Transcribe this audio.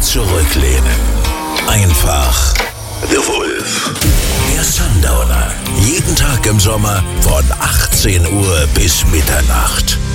zurücklehnen. Einfach The Wolf. Der Sundowner. Jeden Tag im Sommer von 18 Uhr bis Mitternacht.